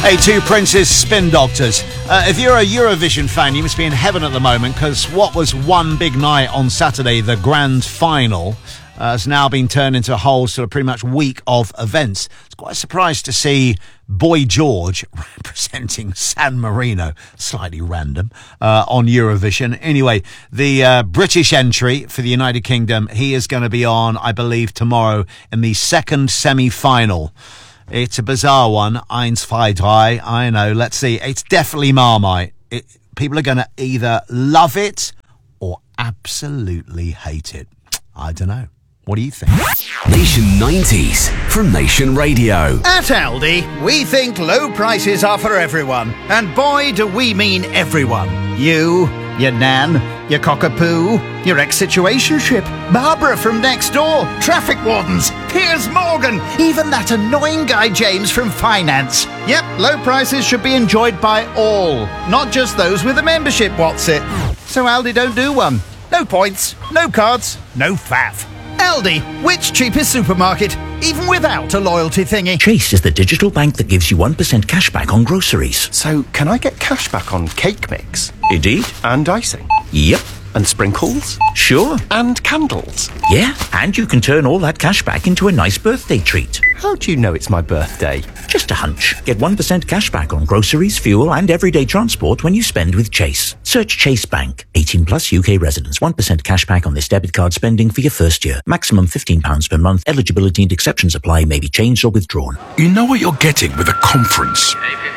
Hey, Two Princes, Spin Doctors. If you're a Eurovision fan, you must be in heaven at the moment, because what was one big night on Saturday, the grand final, has now been turned into a whole sort of pretty much week of events. It's quite a surprise to see Boy George representing San Marino, slightly random, on Eurovision. Anyway, the British entry for the United Kingdom, he is going to be on, I believe, tomorrow in the second semi-final. It's a bizarre one. 1, 2, 3. I know. Let's see. It's definitely Marmite. People are going to either love it or absolutely hate it. I don't know. What do you think? Nation 90s from Nation Radio. At Aldi, we think low prices are for everyone. And boy, do we mean everyone. You, your nan, your cockapoo, your ex-situationship, Barbara from next door, traffic wardens, Piers Morgan, even that annoying guy James from finance. Yep, low prices should be enjoyed by all, not just those with a membership, what's it? So Aldi don't do one. No points, no cards, no faff. Aldi, which cheapest supermarket, even without a loyalty thingy? Chase is the digital bank that gives you 1% cash back on groceries. So, can I get cash back on cake mix? Indeed. And icing? Yep. And sprinkles? Sure. And candles? Yeah, and you can turn all that cash back into a nice birthday treat. How do you know it's my birthday? Just a hunch. Get 1% cash back on groceries, fuel and everyday transport when you spend with Chase. Search Chase Bank. 18 plus UK residents. 1% cash back on this debit card spending for your first year. Maximum £15 per month. Eligibility and exceptions apply. May be changed or withdrawn. You know what you're getting with a conference.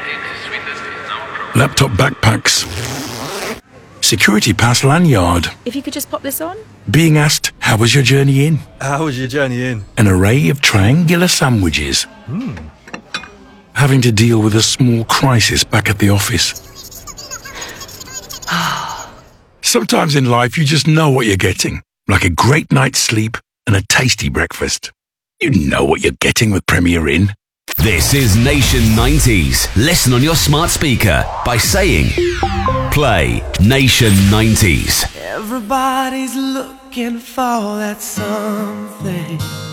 Laptop backpacks. Security pass lanyard. If you could just pop this on. Being asked, how was your journey in? How was your journey in? An array of triangular sandwiches. Having to deal with a small crisis back at the office. Sometimes in life you just know what you're getting. Like a great night's sleep and a tasty breakfast. You know what you're getting with Premier Inn. This is Nation 90s. Listen on your smart speaker by saying, play Nation 90s. Everybody's looking for that something.